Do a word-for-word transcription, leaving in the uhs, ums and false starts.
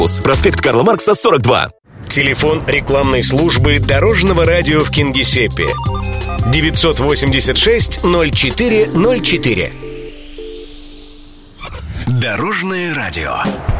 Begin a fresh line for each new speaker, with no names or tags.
Проспект Карла Маркса, сорок два.
Телефон рекламной службы Дорожного радио в Кингисеппе девятьсот восемьдесят шесть ноль четыре ноль четыре.
Дорожное радио.